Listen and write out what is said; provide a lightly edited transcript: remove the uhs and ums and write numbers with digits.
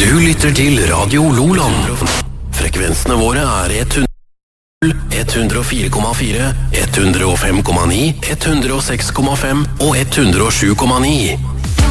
Du lytter til Radio Loland. Frekvensene våre er 100, 104,4, 105,9, 106,5 og 107,9.